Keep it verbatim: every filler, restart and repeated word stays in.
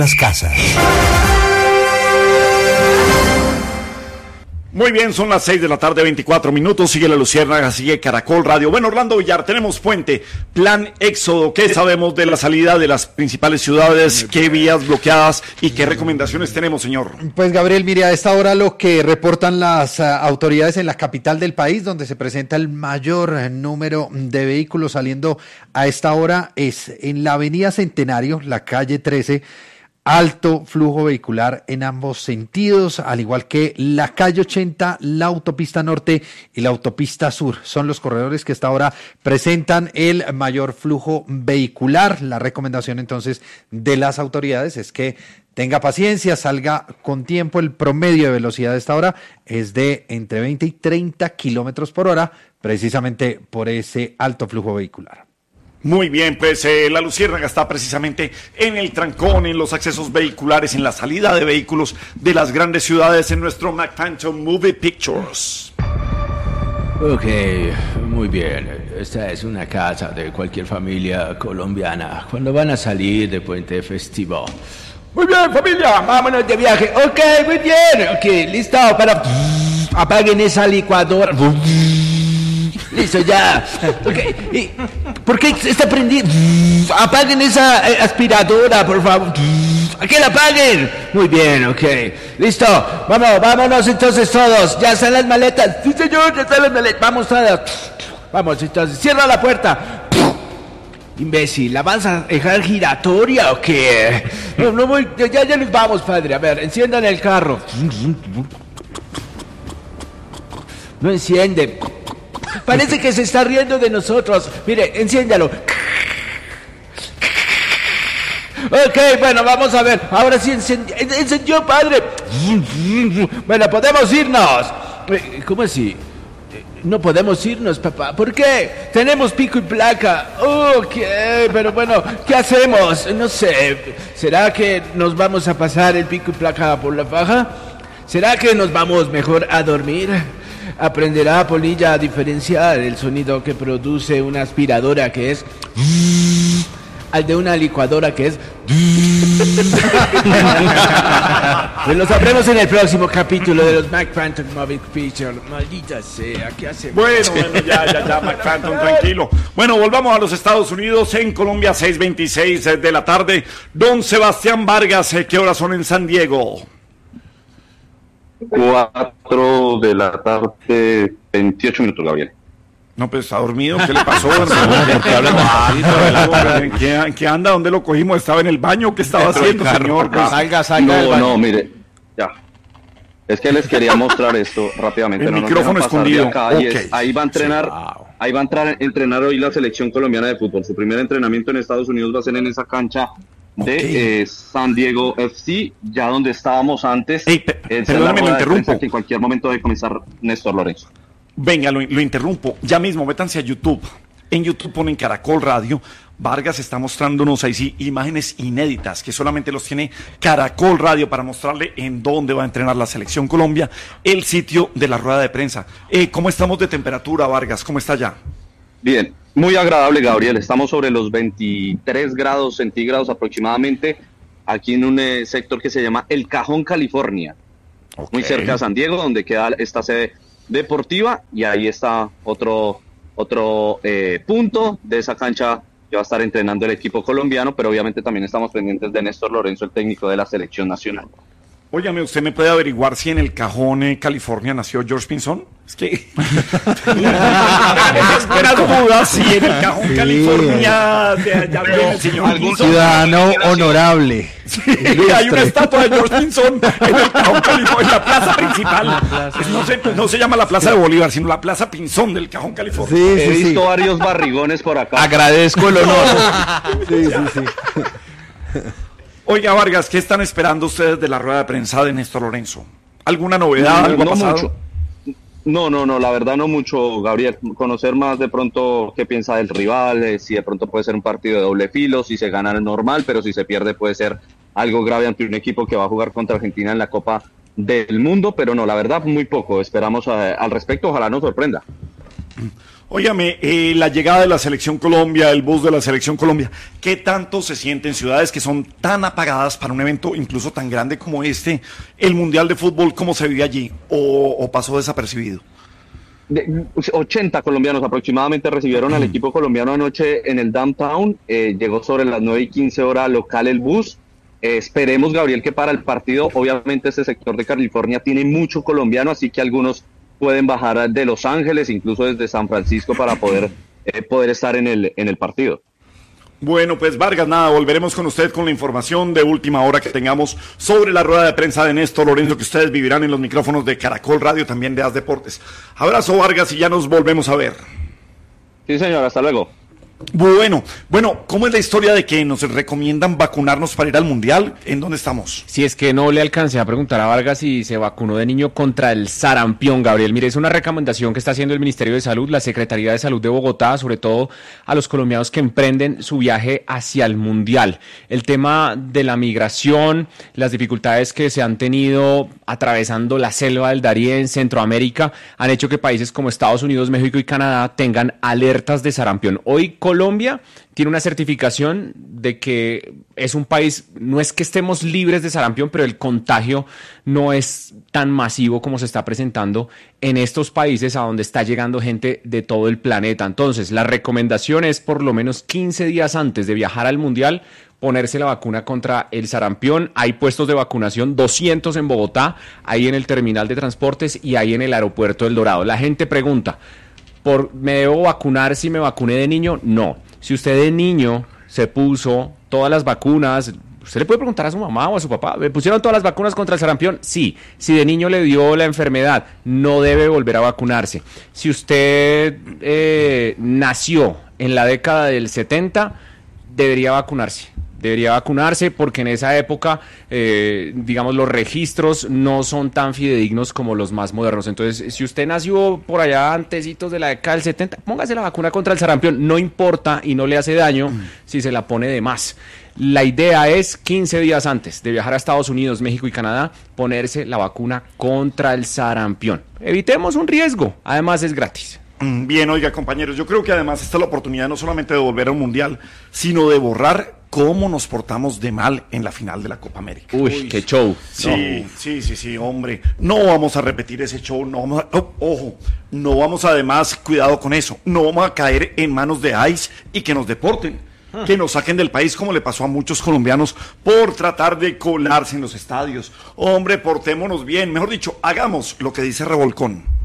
las casas. Muy bien, son las seis de la tarde, veinticuatro minutos, sigue La Luciérnaga, sigue Caracol Radio. Bueno, Orlando Villar, tenemos puente, plan éxodo, ¿qué sabemos de la salida de las principales ciudades? ¿Qué vías bloqueadas y qué recomendaciones tenemos, señor? Pues Gabriel, mire, a esta hora lo que reportan las uh, autoridades en la capital del país, donde se presenta el mayor uh, número de vehículos saliendo a esta hora, es en la avenida Centenario, la calle trece, alto flujo vehicular en ambos sentidos, al igual que la calle ochenta, la autopista norte y la autopista sur. Son los corredores que hasta ahora presentan el mayor flujo vehicular. La recomendación entonces de las autoridades es que tenga paciencia, salga con tiempo. El promedio de velocidad de esta hora es de entre veinte y treinta kilómetros por hora, precisamente por ese alto flujo vehicular. Muy bien, pues eh, La Luciérnaga está precisamente en el trancón, en los accesos vehiculares, en la salida de vehículos de las grandes ciudades en nuestro McPhantom Movie Pictures. Ok, muy bien. Esta es una casa de cualquier familia colombiana cuando van a salir de puente festivo. Muy bien, familia, vámonos de viaje. Ok, muy bien. Ok, listo, pero apaguen esa licuadora. Listo, ya. Okay. ¿Y por qué está prendido? Apaguen esa aspiradora, por favor. ¿A qué la apaguen? Muy bien, ok. Listo. Vamos, vámonos entonces todos. Ya están las maletas. Sí, señor, ya están las maletas. Vamos todos. Vamos entonces. Cierra la puerta. Imbécil, ¿la vas a dejar giratoria o qué? No, no voy. Ya, ya nos vamos, padre. A ver, enciendan el carro. No enciende. Parece que se está riendo de nosotros. Mire, enciéndalo. Ok, bueno, vamos a ver. Ahora sí encendió, encendió, padre. Bueno, podemos irnos. ¿Cómo así? No podemos irnos, papá. ¿Por qué? Tenemos pico y placa. Ok, pero bueno, ¿qué hacemos? No sé. ¿Será que nos vamos a pasar el pico y placa por la faja? ¿Será que nos vamos mejor a dormir? Aprenderá Polilla a diferenciar el sonido que produce una aspiradora que es al de una licuadora que es. Pues lo sabremos en el próximo capítulo de los McPhantom Movie Pictures. Maldita sea, ¿qué hacemos? Bueno, bueno, ya, ya, ya, McPhantom, tranquilo. Bueno, volvamos a los Estados Unidos. En Colombia, seis veintiséis de la tarde. Don Sebastián Vargas, ¿qué horas son en San Diego? Cuatro de la tarde, veintiocho minutos, Gabriel. No, pues está dormido, ¿qué le pasó? ¿En qué, ¿En qué anda? ¿Dónde lo cogimos? ¿Estaba en el baño? ¿Qué estaba haciendo, señor? Pues, salga, salga. No, no, mire, ya. Es que les quería mostrar esto rápidamente. El no micrófono escondido. Okay. Es, ahí va a entrenar, sí, wow. ahí va a entrar, entrenar hoy la selección colombiana de fútbol. Su primer entrenamiento en Estados Unidos va a ser en esa cancha de okay. eh, San Diego F C, ya donde estábamos antes. Hey, pe- eh, perdóname, lo interrumpo. Que en cualquier momento debe comenzar Néstor Lorenzo. Venga, lo, lo interrumpo. Ya mismo, métanse a YouTube. En YouTube ponen Caracol Radio. Vargas está mostrándonos ahí sí imágenes inéditas que solamente los tiene Caracol Radio para mostrarle en dónde va a entrenar la Selección Colombia, el sitio de la rueda de prensa. Eh, ¿Cómo estamos de temperatura, Vargas? ¿Cómo está ya? Bien, muy agradable, Gabriel. Estamos sobre los veintitrés grados centígrados aproximadamente, aquí en un eh, sector que se llama El Cajón, California, okay. Muy cerca de San Diego, donde queda esta sede deportiva, y ahí está otro, otro eh, punto de esa cancha que va a estar entrenando el equipo colombiano, pero obviamente también estamos pendientes de Néstor Lorenzo, el técnico de la selección nacional. Óyame, ¿usted me puede averiguar si en el Cajón, eh, California, nació George Pinzón? Es que... Esperas dudas si en el Cajón, sí. California, de, ya viene el señor algún ciudadano honorable. Sí, hay una estatua de George Pinzón en el Cajón, California, en la plaza principal. La plaza. Pues no, se, no se llama la Plaza de Bolívar, sino la Plaza Pinzón del Cajón, California. Sí, sí, He visto sí. varios barrigones por acá. Agradezco el honor. Sí, sí, sí. Oiga, Vargas, ¿qué están esperando ustedes de la rueda de prensa de Néstor Lorenzo? ¿Alguna novedad? No, ¿Algo no ha pasado? Mucho. No, no, no, la verdad no mucho, Gabriel. Conocer más de pronto qué piensa del rival, eh, si de pronto puede ser un partido de doble filo, si se gana es normal, pero si se pierde puede ser algo grave ante un equipo que va a jugar contra Argentina en la Copa del Mundo, pero no, la verdad muy poco. Esperamos a, al respecto, ojalá nos sorprenda. Óigame, eh, la llegada de la Selección Colombia, el bus de la Selección Colombia, ¿qué tanto se siente en ciudades que son tan apagadas para un evento incluso tan grande como este, el Mundial de Fútbol, cómo se vive allí o, o pasó desapercibido? De, ochenta colombianos aproximadamente recibieron al equipo colombiano anoche en el downtown, eh, llegó sobre las nueve y quince hora local el bus. Eh, esperemos, Gabriel, que para el partido, obviamente este sector de California tiene mucho colombiano, así que algunos pueden bajar de Los Ángeles, incluso desde San Francisco, para poder, eh, poder estar en el, en el partido. Bueno, pues Vargas, nada, volveremos con usted con la información de última hora que tengamos sobre la rueda de prensa de Néstor Lorenzo, que ustedes vivirán en los micrófonos de Caracol Radio, también de As Deportes. Abrazo, Vargas, y ya nos volvemos a ver. Sí, señor, hasta luego. Bueno, bueno, ¿cómo es la historia de que nos recomiendan vacunarnos para ir al Mundial? ¿En dónde estamos? Si es que no le alcancé a preguntar a Vargas si se vacunó de niño contra el sarampión, Gabriel. Mire, es una recomendación que está haciendo el Ministerio de Salud, la Secretaría de Salud de Bogotá, sobre todo a los colombianos que emprenden su viaje hacia el Mundial. El tema de la migración, las dificultades que se han tenido atravesando la selva del Darién en Centroamérica, han hecho que países como Estados Unidos, México y Canadá tengan alertas de sarampión. Hoy Colombia tiene una certificación de que es un país, no es que estemos libres de sarampión, pero el contagio no es tan masivo como se está presentando en estos países a donde está llegando gente de todo el planeta. Entonces, la recomendación es por lo menos quince días antes de viajar al Mundial, ponerse la vacuna contra el sarampión. Hay puestos de vacunación, doscientos en Bogotá, ahí en el terminal de transportes y ahí en el aeropuerto del Dorado. La gente pregunta, ¿por, ¿me debo vacunar si me vacuné de niño? No. Si usted de niño se puso todas las vacunas, usted le puede preguntar a su mamá o a su papá, ¿me pusieron todas las vacunas contra el sarampión? Sí. Si de niño le dio la enfermedad, no debe volver a vacunarse. Si usted eh, nació en la década del setenta, debería vacunarse. Debería vacunarse porque en esa época, eh, digamos, los registros no son tan fidedignos como los más modernos. Entonces, si usted nació por allá antesitos de la década del setenta, póngase la vacuna contra el sarampión. No importa y no le hace daño mm. si se la pone de más. La idea es quince días antes de viajar a Estados Unidos, México y Canadá, ponerse la vacuna contra el sarampión. Evitemos un riesgo. Además, es gratis. Bien, oiga, compañeros, yo creo que además esta es la oportunidad no solamente de volver a un mundial, sino de borrar cómo nos portamos de mal en la final de la Copa América. Uy, Uy qué show. Sí, no. sí, sí, sí, hombre. No vamos a repetir ese show, no vamos a, oh, ojo, no vamos además, cuidado con eso, no vamos a caer en manos de I C E y que nos deporten, ah. que nos saquen del país como le pasó a muchos colombianos por tratar de colarse en los estadios. Hombre, portémonos bien, mejor dicho, hagamos lo que dice Revolcón.